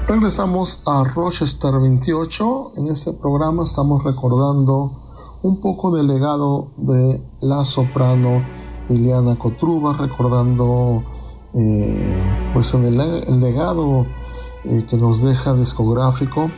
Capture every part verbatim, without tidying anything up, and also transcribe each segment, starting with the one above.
Regresamos a Rochester veintiocho. En este programa estamos recordando un poco del legado de la soprano Iliana Kotruba, recordando eh, pues en el, el legado eh, que nos deja discográfico.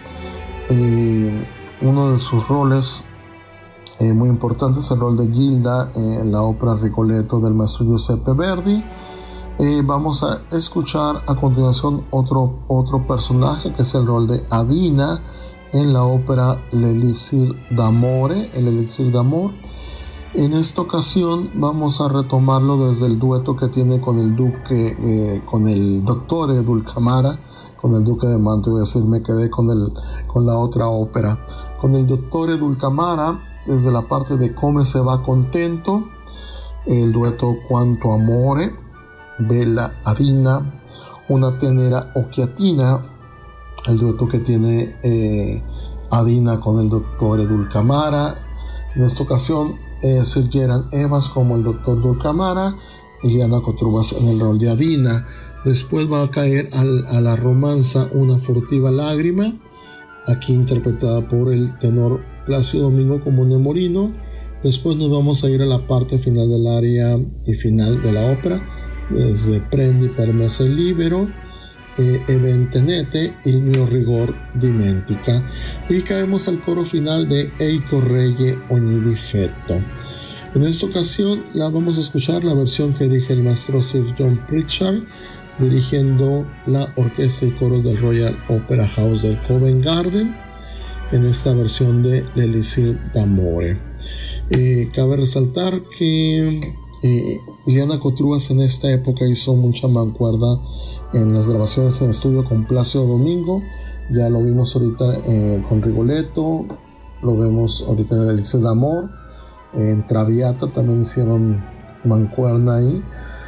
Eh, uno de sus roles eh, muy importantes es el rol de Gilda en la ópera Rigoletto del maestro Giuseppe Verdi. Eh, vamos a escuchar a continuación otro, otro personaje, que es el rol de Adina en la ópera L'Elixir d'Amore, el Elixir d'Amor. En esta ocasión vamos a retomarlo desde el dueto que tiene con el duque, eh, con el dottore Dulcamara, con el duque de Mantua. Iba a decir, me quedé con, el, con la otra ópera. Con el dottore Dulcamara, desde la parte de Come se va contento, el dueto Quanto Amore, Bella Adina, una tenera occhiatina, el dueto que tiene eh, Adina con el dottore Dulcamara. En esta ocasión eh, Sir Gerard Evans como el doctor Dulcamara, Iliana Kotruba en el rol de Adina. Después va a caer al, a la romanza Una furtiva lágrima, aquí interpretada por el tenor Plácido Domingo como Nemorino. Después nos vamos a ir a la parte final del aria y final de la ópera, desde Prendi per me sei libero, eh, Eventenete, il mio rigor dimentica, y caemos al coro final de Ei corregge ogni difetto. En esta ocasión la vamos a escuchar la versión que dirige el maestro Sir John Pritchard, dirigiendo la orquesta y coros del Royal Opera House del Covent Garden, en esta versión de L'Elixir d'Amore. Eh, cabe resaltar que Eh, Iliana Kotruba en esta época hizo mucha mancuerda en las grabaciones en estudio con Plácido Domingo. Ya lo vimos ahorita eh, con Rigoletto, lo vemos ahorita en el Elixir d'Amor, eh, en Traviata también hicieron mancuerna ahí.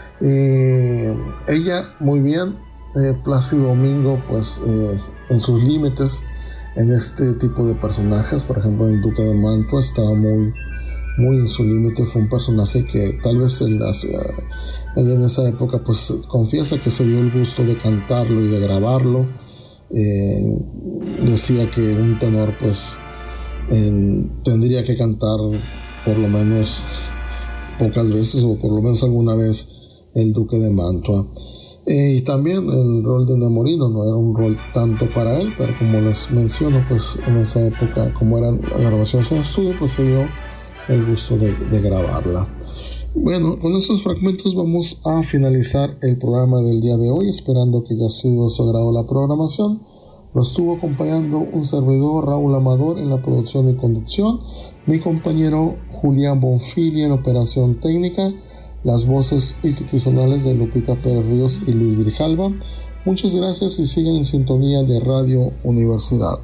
Eh, ella muy bien, eh, Plácido Domingo pues eh, en sus límites en este tipo de personajes. Por ejemplo, en el Duque de Mantua estaba muy muy en su límite. Fue un personaje que tal vez él, él en esa época pues confiesa que se dio el gusto de cantarlo y de grabarlo. Eh, decía que un tenor pues eh, tendría que cantar por lo menos pocas veces, o por lo menos alguna vez, el Duque de Mantua. Eh, y también el rol de Nemorino no era un rol tanto para él, pero como les menciono, pues en esa época, como eran grabaciones en estudio, pues se dio el gusto de, de grabarla. Bueno, con estos fragmentos vamos a finalizar el programa del día de hoy, esperando que haya sido de su agrado la programación. Lo estuvo acompañando un servidor, Raúl Amador, en la producción y conducción, mi compañero Julián Bonfili en operación técnica, las voces institucionales de Lupita Pérez Ríos y Luis Grijalva. Muchas gracias y sigan en sintonía de Radio Universidad.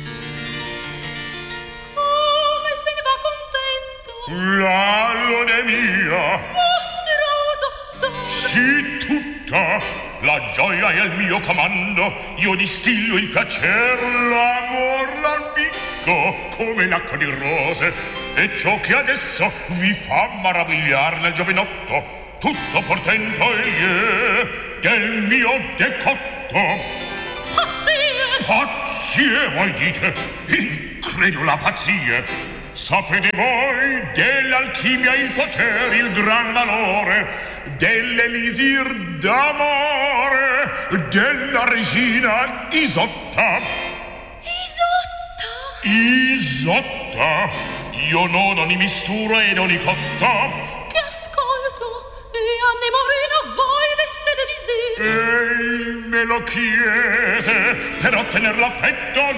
La lode mia, vostro dottore, sì, tutta la gioia è al mio comando. Io distillo il piacer, l'amor, l'ambicco come l'acqua di rose, e ciò che adesso vi fa maravigliar nel giovinotto, tutto portento è del mio decotto. pazzie, Pazzie, voi dite? Incredula pazzie. Sapete voi dell'alchimia il potere, il gran valore, dell'elisir d'amore, della regina Isotta. Isotta, Isotta, io non ho ni mistura e non ni cotta. che ascolto, e a Nemorino voi deste l'Elisir. Ei me lo chiese per ottener l'affetto